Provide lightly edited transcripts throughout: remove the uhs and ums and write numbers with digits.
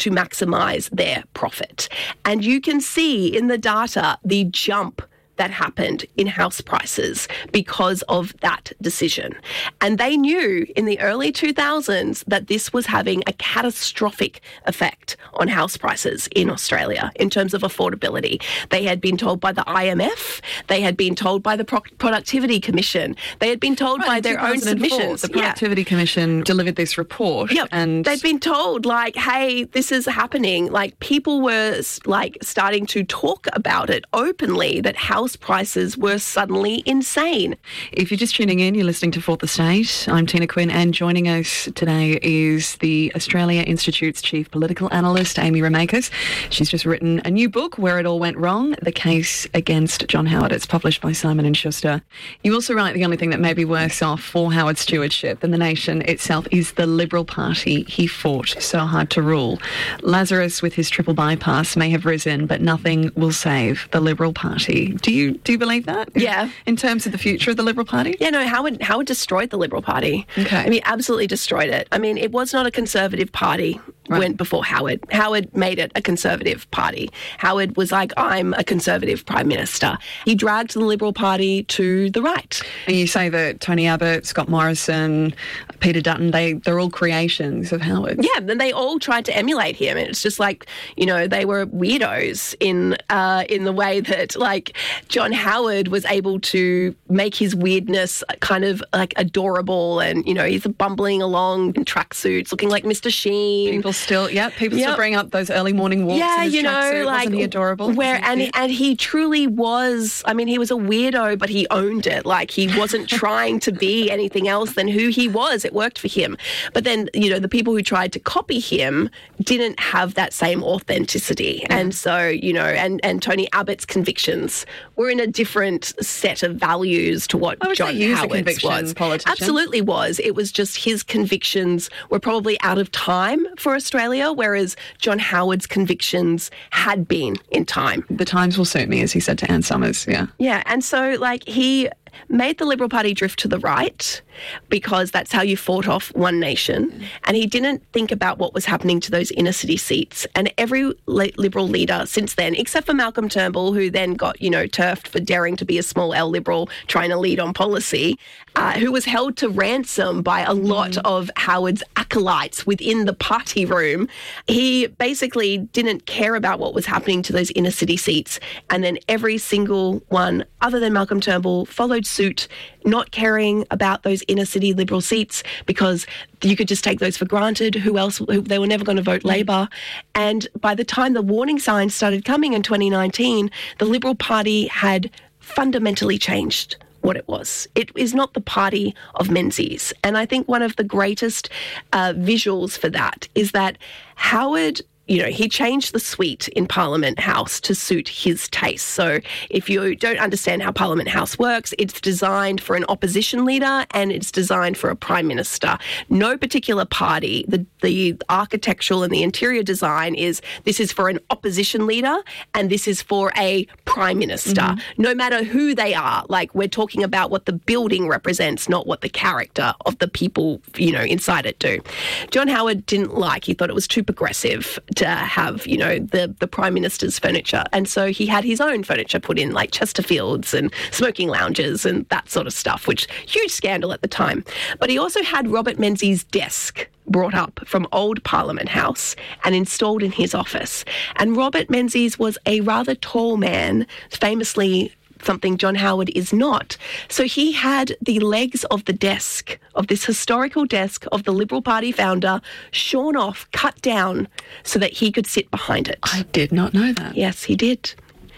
to maximise their profit. And you can see in the data the jump that happened in house prices because of that decision. And they knew in the early 2000s that this was having a catastrophic effect on house prices in Australia in terms of affordability. They had been told by the IMF, they had been told by the Productivity Commission, they had been told by their own submissions. The Productivity Commission delivered this report. Yep. And they'd been told, like, hey, this is happening. Like, people were, like, starting to talk about it openly, that house prices were suddenly insane. If you're just tuning in, you're listening to Fourth Estate. I'm Tina Quinn, and joining us today is the Australia Institute's Chief Political Analyst, Amy Remakis. She's just written a new book, Where It All Went Wrong, The Case Against John Howard. It's published by Simon & Schuster. You also write the only thing that may be worse off for Howard's stewardship than the nation itself is the Liberal Party he fought so hard to rule. Lazarus, with his triple bypass, may have risen, but nothing will save the Liberal Party. Do you believe that? Yeah. In terms of the future of the Liberal Party? Yeah, no, Howard destroyed the Liberal Party. Okay. I mean, absolutely destroyed it. I mean, it was not a Conservative party went before Howard. Howard made it a Conservative party. Howard was like, I'm a Conservative Prime Minister. He dragged the Liberal Party to the right. And you say that Tony Abbott, Scott Morrison, Peter Dutton, they're all creations of Howard. Yeah, and they all tried to emulate him. And it's just like, you know, they were weirdos in the way that, like, John Howard was able to make his weirdness kind of like adorable, and, you know, he's bumbling along in tracksuits looking like Mr. Sheen. People still bring up those early morning walks in his tracksuit. Wasn't he adorable? And he truly was. I mean, he was a weirdo, but he owned it. Like, he wasn't trying to be anything else than who he was. It worked for him. But then, you know, the people who tried to copy him didn't have that same authenticity. Yeah. And so, you know, and Tony Abbott's convictions were in a different set of values to what John Howard's was. Politician. Absolutely was. It was just his convictions were probably out of time for Australia, whereas John Howard's convictions had been in time. The times will suit me, as he said to Ann Summers, yeah. Yeah, and so, like, he made the Liberal Party drift to the right because that's how you fought off one nation. And he didn't think about what was happening to those inner city seats. And every Liberal leader since then, except for Malcolm Turnbull, who then got, you know, turfed for daring to be a small L Liberal trying to lead on policy, who was held to ransom by a lot of Howard's acolytes within the party room. He basically didn't care about what was happening to those inner city seats. And then every single one, other than Malcolm Turnbull, followed suit, not caring about those inner city Liberal seats because you could just take those for granted. They were never going to vote Labor. And by the time the warning signs started coming in 2019, the Liberal Party had fundamentally changed what it was. It is not the party of Menzies. And I think one of the greatest visuals for that is that Howard, you know, he changed the suite in Parliament House to suit his taste. So if you don't understand how Parliament House works, it's designed for an opposition leader and it's designed for a Prime Minister. No particular party. The architectural and the interior design this is for an opposition leader and this is for a Prime Minister. No matter who they are. Like, we're talking about what the building represents, not what the character of the people, you know, inside it do. John Howard didn't he thought it was too progressive to have, you know, the Prime Minister's furniture. And so he had his own furniture put in, like Chesterfields and smoking lounges and that sort of stuff, which huge scandal at the time. But he also had Robert Menzies' desk brought up from old Parliament House and installed in his office. And Robert Menzies was a rather tall man, famously something John Howard is not. So he had the legs of the desk, of this historical desk of the Liberal Party founder, shorn off, cut down, so that he could sit behind it. I did not know that. Yes, he did.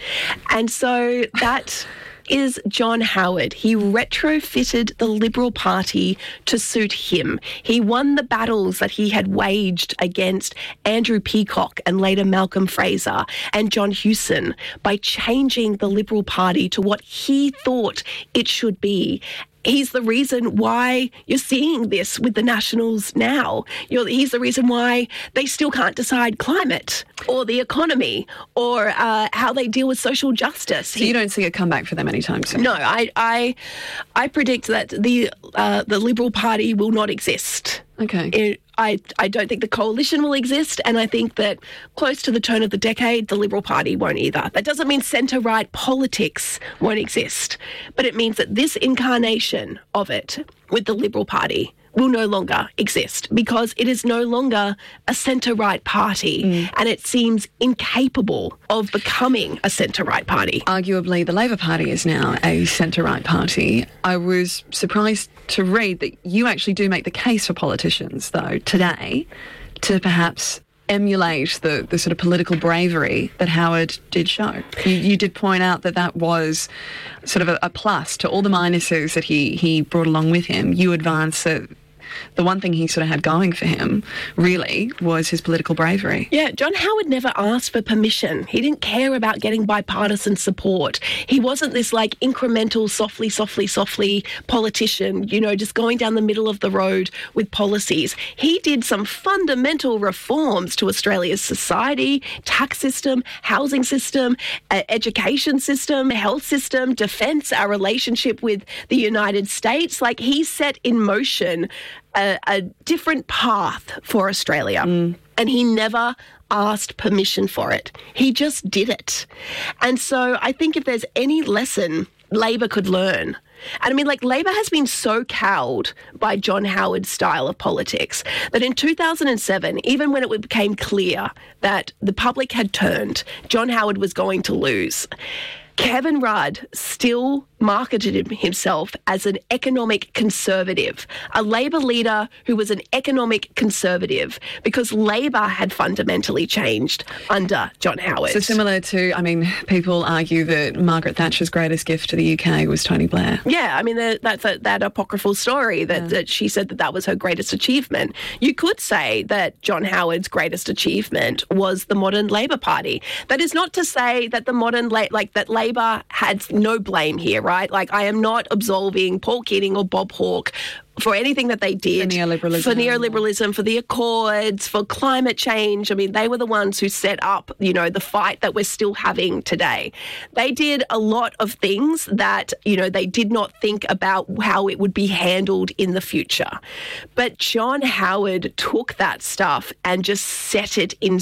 And so that is John Howard. He retrofitted the Liberal Party to suit him. He won the battles that he had waged against Andrew Peacock and later Malcolm Fraser and John Hewson by changing the Liberal Party to what he thought it should be. He's the reason why you're seeing this with the Nationals now. He's the reason why they still can't decide climate or the economy or how they deal with social justice. So you don't see a comeback for them anytime soon? No, I predict that the Liberal Party will not exist. Okay. I don't think the coalition will exist, and I think that close to the turn of the decade, the Liberal Party won't either. That doesn't mean centre-right politics won't exist, but it means that this incarnation of it with the Liberal Party will no longer exist because it is no longer a centre-right party and it seems incapable of becoming a centre-right party. Arguably, the Labor Party is now a centre-right party. I was surprised to read that you actually do make the case for politicians, though, today to perhaps emulate the sort of political bravery that Howard did show. You did point out that was sort of a plus to all the minuses that he brought along with him. You advance that the one thing he sort of had going for him, really, was his political bravery. Yeah, John Howard never asked for permission. He didn't care about getting bipartisan support. He wasn't this, like, incremental, softly politician, just going down the middle of the road with policies. He did some fundamental reforms to Australia's society, tax system, housing system, education system, health system, defence, our relationship with the United States. Like, he set in motion a different path for Australia. And he never asked permission for it. He just did it. And so I think if there's any lesson Labor could learn, and I mean, like, Labor has been so cowed by John Howard's style of politics that in 2007, even when it became clear that the public had turned, John Howard was going to lose, Kevin Rudd still marketed himself as an economic conservative, a Labor leader who was an economic conservative because Labor had fundamentally changed under John Howard. So similar to, I mean, people argue that Margaret Thatcher's greatest gift to the UK was Tony Blair. Yeah, I mean, that's that apocryphal story that she said that was her greatest achievement. You could say that John Howard's greatest achievement was the modern Labor Party. That is not to say that the modern, that Labor had no blame here, right? Like, I am not absolving Paul Keating or Bob Hawke for anything that they did. For neoliberalism, for the Accords, for climate change. I mean, they were the ones who set up, the fight that we're still having today. They did a lot of things that, they did not think about how it would be handled in the future. But John Howard took that stuff and just set it in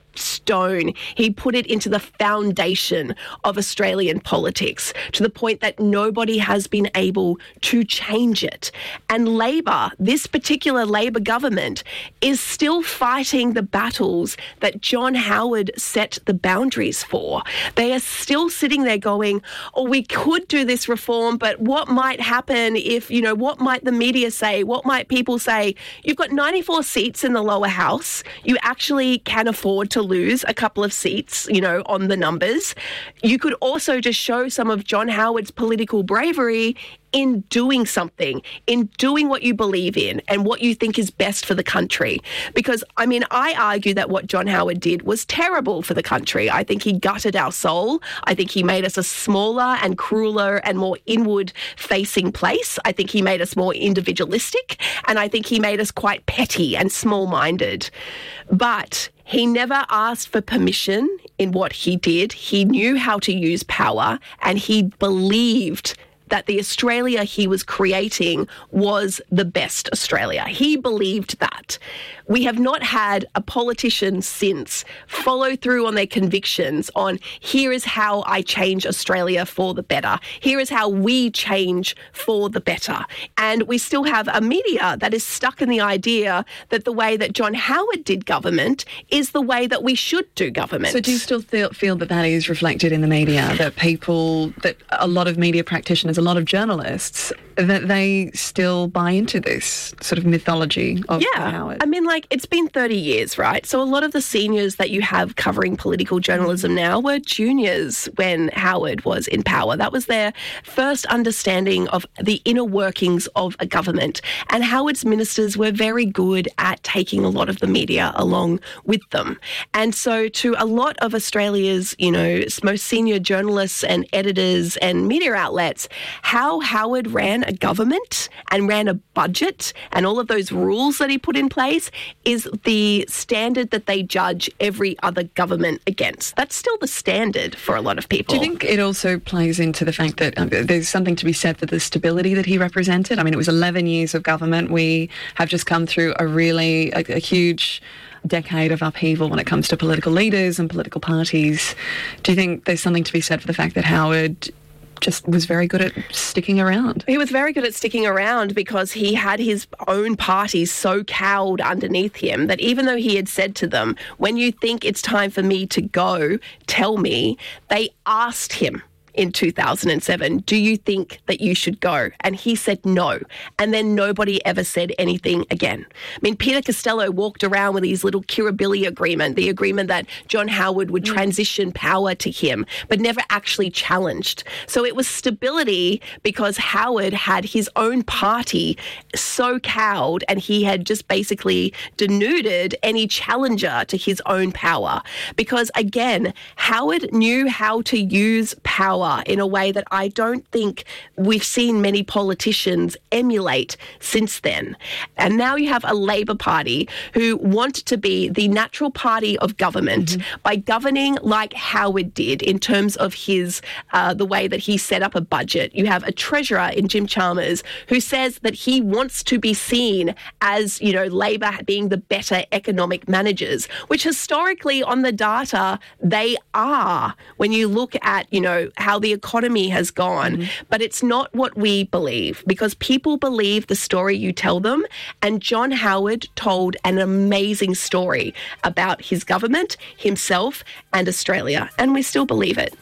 stone. He put it into the foundation of Australian politics to the point that nobody has been able to change it. And Labor, this particular Labor government, is still fighting the battles that John Howard set the boundaries for. They are still sitting there going, we could do this reform, but what might happen if, what might the media say? What might people say? You've got 94 seats in the lower house. You actually can afford to lose a couple of seats, on the numbers. You could also just show some of John Howard's political bravery in doing something, in doing what you believe in and what you think is best for the country. Because, I mean, I argue that what John Howard did was terrible for the country. I think he gutted our soul. I think he made us a smaller and crueler and more inward-facing place. I think he made us more individualistic, and I think he made us quite petty and small-minded. But he never asked for permission in what he did. He knew how to use power, and he believed that the Australia he was creating was the best Australia. He believed that. We have not had a politician since follow through on their convictions on here is how I change Australia for the better. Here is how we change for the better. And we still have a media that is stuck in the idea that the way that John Howard did government is the way that we should do government. So do you still feel that is reflected in the media, that a lot of media practitioners, a lot of journalists, that they still buy into this sort of mythology of Howard? I mean, it's been 30 years, right? So a lot of the seniors that you have covering political journalism now were juniors when Howard was in power. That was their first understanding of the inner workings of a government. And Howard's ministers were very good at taking a lot of the media along with them. And so to a lot of Australia's, most senior journalists and editors and media outlets, how Howard ran ran a government and ran a budget and all of those rules that he put in place is the standard that they judge every other government against. That's still the standard for a lot of people. Do you think it also plays into the fact that there's something to be said for the stability that he represented? I mean, it was 11 years of government. We have just come through a huge decade of upheaval when it comes to political leaders and political parties. Do you think there's something to be said for the fact that Howard just was very good at sticking around? He was very good at sticking around because he had his own party so cowed underneath him that even though he had said to them, when you think it's time for me to go, tell me, they asked him in 2007, do you think that you should go? And he said no. And then nobody ever said anything again. I mean, Peter Costello walked around with his little Kirribilli agreement, the agreement that John Howard would transition power to him, but never actually challenged. So it was stability because Howard had his own party so cowed and he had just basically denuded any challenger to his own power. Because again, Howard knew how to use power in a way that I don't think we've seen many politicians emulate since then. And now you have a Labor Party who want to be the natural party of government by governing like Howard did in terms of his the way that he set up a budget. You have a treasurer in Jim Chalmers who says that he wants to be seen as, you know, Labor being the better economic managers, which historically on the data they are when you look at, you know, how the economy has gone. But it's not what we believe because people believe the story you tell them. And John Howard told an amazing story about his government, himself and Australia. And we still believe it.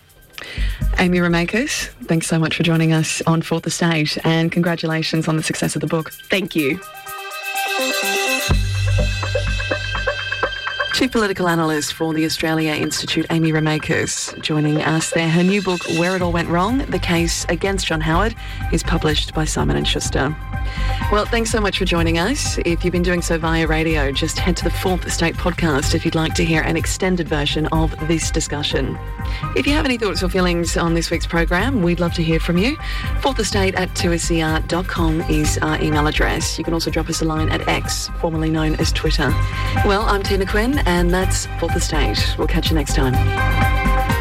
Amy Remakos, thanks so much for joining us on Fourth Estate and congratulations on the success of the book. Thank you. Chief Political Analyst for the Australia Institute, Amy Remakos, joining us there. Her new book, Where It All Went Wrong, The Case Against John Howard, is published by Simon & Schuster. Well, thanks so much for joining us. If you've been doing so via radio, just head to the Fourth Estate podcast if you'd like to hear an extended version of this discussion. If you have any thoughts or feelings on this week's program, we'd love to hear from you. fourthestate@2SER.com is our email address. You can also drop us a line at X, formerly known as Twitter. Well, I'm Tina Quinn, and that's Fourth Estate. We'll catch you next time.